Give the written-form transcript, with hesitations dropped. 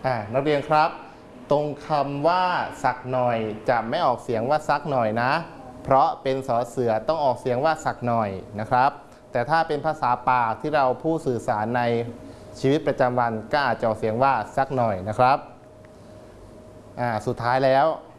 นักเรียนครับตรงคำว่าสักหน่อยจะไม่ออกเสียงว่าสักหน่อยนะเพราะเป็นสอเสือต้องออกเสียงว่าสักหน่อยนะครับแต่ถ้าเป็นภาษาปากที่เราพูดสื่อสารในชีวิตประจำวันก็อาจจะออกเสียงว่าสักหน่อยนะครับสุดท้ายแล้ว